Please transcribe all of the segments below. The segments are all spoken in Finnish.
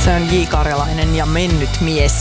Se on J. Karjalainen ja Mennyt mies.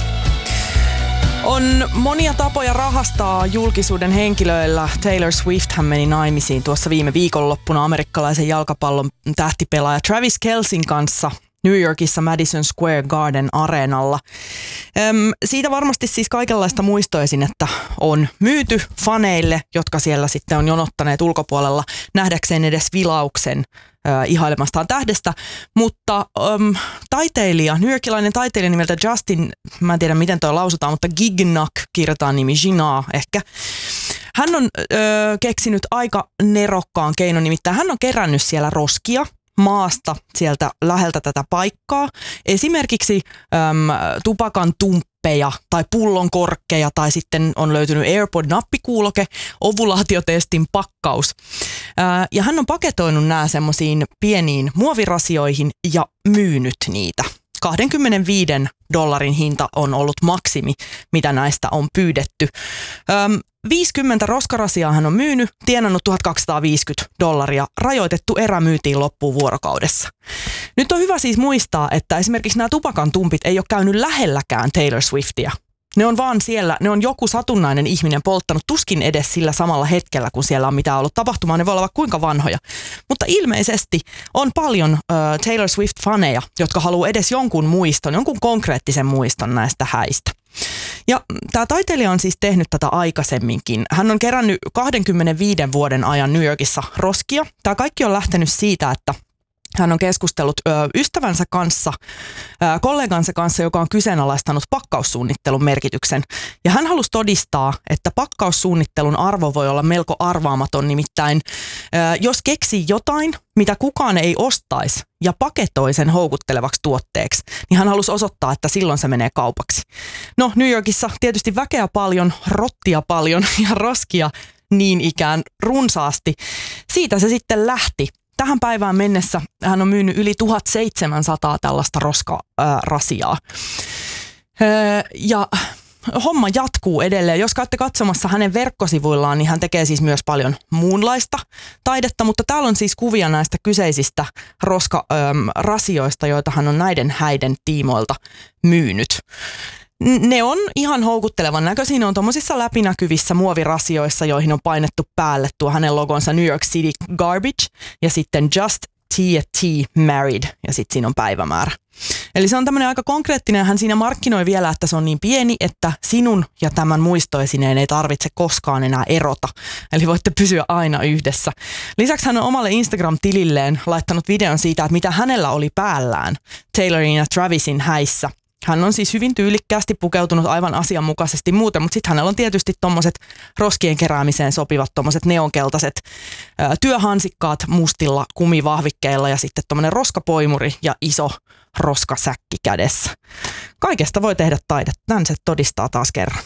On monia tapoja rahastaa julkisuuden henkilöillä. Taylor Swifthän meni naimisiin tuossa viime viikonloppuna amerikkalaisen jalkapallon tähtipelaaja Travis Kelcen kanssa New Yorkissa Madison Square Garden areenalla. Siitä varmasti siis kaikenlaista muistoisin, että on myyty faneille, jotka siellä sitten on jonottaneet ulkopuolella nähdäkseen edes vilauksen ihailemastaan tähdestä, mutta taiteilija, newyorkilainen taiteilija nimeltä Justin, mä en tiedä miten toi lausutaan, mutta Gignac kirjoitetaan nimi, Ginaa ehkä. Hän on keksinyt aika nerokkaan keinon, nimittäin hän on kerännyt siellä roskia maasta sieltä läheltä tätä paikkaa. Esimerkiksi tupakan tumppeja tai pullon korkkeja tai sitten on löytynyt AirPod-nappikuuloke, ovulaatiotestin pakkaus. Ja hän on paketoinut nämä semmoisiin pieniin muovirasioihin ja myynyt niitä. $25 hinta on ollut maksimi, mitä näistä on pyydetty. 50 roskarasiaa hän on myynyt, tienannut $1,250. Rajoitettu erä myytiin loppuun vuorokaudessa. Nyt on hyvä siis muistaa, että esimerkiksi nämä tupakan tumpit ei ole käynyt lähelläkään Taylor Swiftia. Ne on vaan siellä, ne on joku satunnainen ihminen polttanut tuskin edes sillä samalla hetkellä, kun siellä on mitään ollut tapahtumaa. Ne voi olla kuinka vanhoja. Mutta ilmeisesti on paljon Taylor Swift-faneja, jotka haluaa edes jonkun muiston, jonkun konkreettisen muiston näistä häistä. Ja tämä taiteilija on siis tehnyt tätä aikaisemminkin. Hän on kerännyt 25 vuoden ajan New Yorkissa roskia. Tämä kaikki on lähtenyt siitä, että hän on keskustellut ystävänsä kanssa, kollegansa kanssa, joka on kyseenalaistanut pakkaussuunnittelun merkityksen. Ja hän halusi todistaa, että pakkaussuunnittelun arvo voi olla melko arvaamaton. Nimittäin, jos keksii jotain, mitä kukaan ei ostaisi ja paketoi sen houkuttelevaksi tuotteeksi, niin hän halusi osoittaa, että silloin se menee kaupaksi. No, New Yorkissa tietysti väkeä paljon, rottia paljon ja roskia niin ikään runsaasti. Siitä se sitten lähti. Tähän päivään mennessä hän on myynyt yli 1700 tällaista roskarasiaa. Ja homma jatkuu edelleen. Jos käytte katsomassa hänen verkkosivuillaan, niin hän tekee siis myös paljon muunlaista taidetta, mutta täällä on siis kuvia näistä kyseisistä roskarasioista, joita hän on näiden häiden tiimoilta myynyt. Ne on ihan houkuttelevan näköisiä. Ne on tommosissa läpinäkyvissä muovirasioissa, joihin on painettu päälle tuo hänen logonsa New York City Garbage ja sitten Just T&T Married ja sitten siinä on päivämäärä. Eli se on tämmöinen aika konkreettinen. Hän siinä markkinoi vielä, että se on niin pieni, että sinun ja tämän muistoesineen ei tarvitse koskaan enää erota. Eli voitte pysyä aina yhdessä. Lisäksi hän on omalle Instagram-tililleen laittanut videon siitä, että mitä hänellä oli päällään Taylorin ja Travisin häissä. Hän on siis hyvin tyylikkäästi pukeutunut aivan asianmukaisesti muuten, mutta sitten hänellä on tietysti tommoset roskien keräämiseen sopivat tommoset neonkeltaiset työhansikkaat mustilla kumivahvikkeilla ja sitten tommonen roskapoimuri ja iso roskasäkki kädessä. Kaikesta voi tehdä taidetta. Tän se todistaa taas kerran.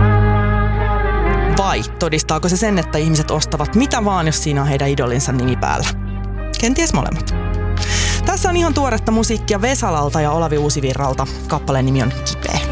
Vai todistaako se sen, että ihmiset ostavat mitä vaan, jos siinä on heidän idolinsa nimi päällä? Kenties molemmat. Tässä on ihan tuoretta musiikkia Vesalalta ja Olavi Uusivirralta. Kappaleen nimi on Kipeä.